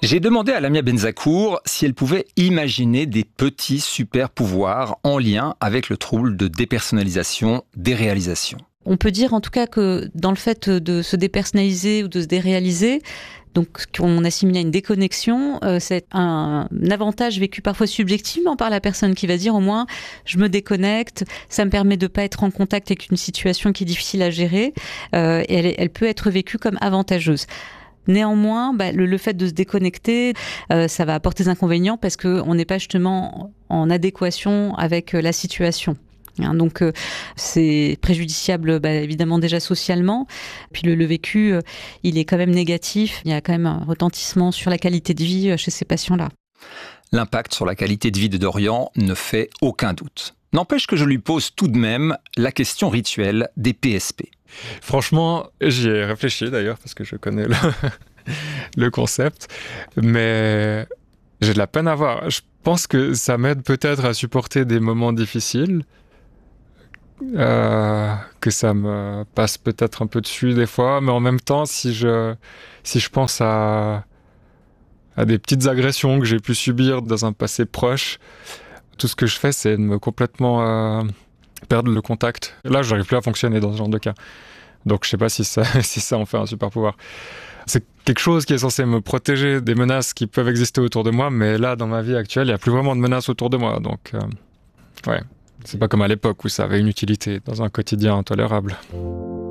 J'ai demandé à Lamia Benzakour si elle pouvait imaginer des petits super pouvoirs en lien avec le trouble de dépersonnalisation des réalisations. On peut dire en tout cas que dans le fait de se dépersonnaliser ou de se déréaliser, donc qu'on assimile à une déconnexion, c'est un avantage vécu parfois subjectivement par la personne qui va dire au moins je me déconnecte, ça me permet de pas être en contact avec une situation qui est difficile à gérer, et elle peut être vécue comme avantageuse. Néanmoins, le fait de se déconnecter, ça va apporter des inconvénients parce qu'on n'est pas justement en adéquation avec la situation. Donc c'est préjudiciable évidemment déjà socialement, puis le vécu il est quand même négatif, il y a quand même un retentissement sur la qualité de vie chez ces patients-là. L'impact sur la qualité de vie de Dorian ne fait aucun doute. N'empêche que je lui pose tout de même la question rituelle des PSP. Franchement, j'y ai réfléchi d'ailleurs parce que je connais le concept, mais j'ai de la peine à voir. Je pense que ça m'aide peut-être à supporter des moments difficiles, que ça me passe peut-être un peu dessus des fois, mais en même temps, si je pense à des petites agressions que j'ai pu subir dans un passé proche, tout ce que je fais, c'est de me complètement perdre le contact. Là, je n'arrive plus à fonctionner dans ce genre de cas. Donc, je sais pas si ça en fait un super pouvoir. C'est quelque chose qui est censé me protéger des menaces qui peuvent exister autour de moi, mais là, dans ma vie actuelle, il n'y a plus vraiment de menaces autour de moi. Donc, ouais. C'est pas comme à l'époque où ça avait une utilité dans un quotidien intolérable.